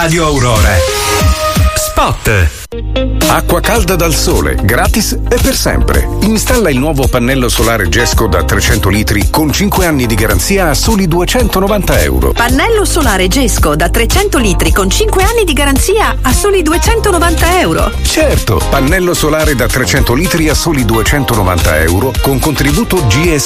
Radio Aurora. Spot. Acqua calda dal sole, gratis e per sempre. Installa il nuovo pannello solare Gesco da 300 litri con 5 anni di garanzia a soli €290. Pannello solare Gesco da 300 litri con 5 anni di garanzia a soli €290. Certo, pannello solare da 300 litri a soli €290 con contributo GS